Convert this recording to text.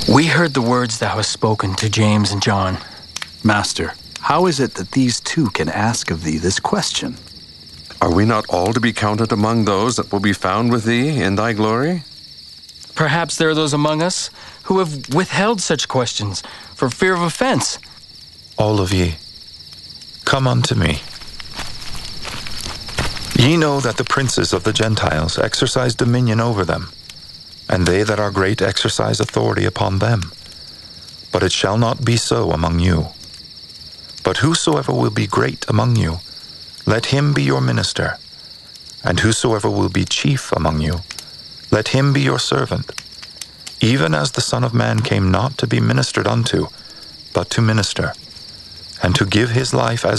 We heard the words thou hast spoken to James and John. Master, how is it that these two can ask of thee this question? Are we not all to be counted among those that will be found with thee in thy glory? Perhaps there are those among us who have withheld such questions for fear of offense. All of ye, come unto me. Ye know that the princes of the Gentiles exercise dominion over them, and they that are great exercise authority upon them. But it shall not be so among you. But whosoever will be great among you, let him be your minister, and whosoever will be chief among you, let him be your servant, even as the Son of Man came not to be ministered unto, but to minister, and to give his life as